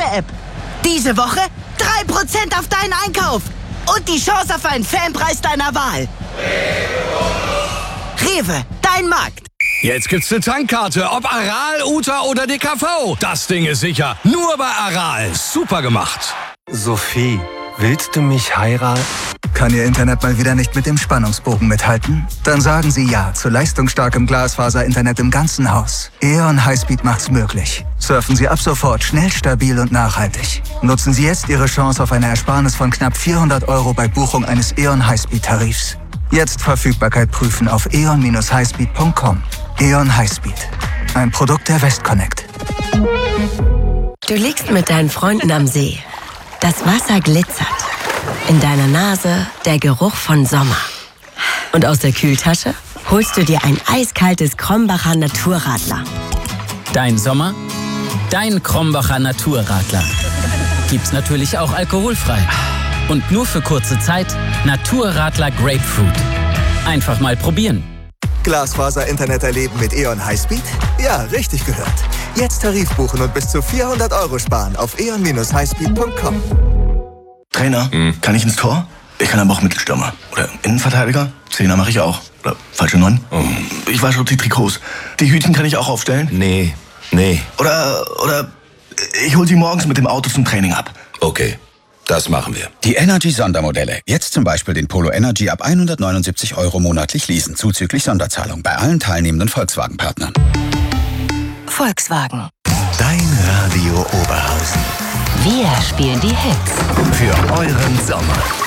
Rewe-App. Diese Woche 3% auf deinen Einkauf. Und die Chance auf einen Fanpreis deiner Wahl. Rewe, dein Markt. Jetzt gibt's eine Tankkarte, ob Aral, Uta oder DKV. Das Ding ist sicher. Nur bei Aral. Super gemacht. Sophie, willst du mich heiraten? Kann Ihr Internet mal wieder nicht mit dem Spannungsbogen mithalten? Dann sagen Sie ja zu leistungsstarkem Glasfaser-Internet im ganzen Haus. E.ON Highspeed macht's möglich. Surfen Sie ab sofort schnell, stabil und nachhaltig. Nutzen Sie jetzt Ihre Chance auf eine Ersparnis von knapp 400 € bei Buchung eines E.ON Highspeed-Tarifs. Jetzt Verfügbarkeit prüfen auf eon-highspeed.com. E.ON Highspeed. Ein Produkt der Westconnect. Du liegst mit deinen Freunden am See. Das Wasser glitzert. In deiner Nase der Geruch von Sommer. Und aus der Kühltasche holst du dir ein eiskaltes Krombacher Naturradler. Dein Sommer, dein Krombacher Naturradler. Gibt's natürlich auch alkoholfrei. Und nur für kurze Zeit Naturradler Grapefruit. Einfach mal probieren. Glasfaser-Internet erleben mit E.ON Highspeed? Ja, richtig gehört. Jetzt Tarif buchen und bis zu 400 € sparen auf eon-highspeed.com. Trainer, kann ich ins Tor? Ich kann aber auch Mittelstürmer. Oder Innenverteidiger? Zehner mache ich auch. Oder falsche 9? Ich wasche auch die Trikots. Die Hütchen kann ich auch aufstellen? Nee. Oder ich hol sie morgens mit dem Auto zum Training ab. Okay, das machen wir. Die Energy-Sondermodelle. Jetzt zum Beispiel den Polo Energy ab 179 € monatlich leasen, zuzüglich Sonderzahlung bei allen teilnehmenden Volkswagen-Partnern. Volkswagen. Dein Radio Oberhausen. Wir spielen die Hits. Für euren Sommer.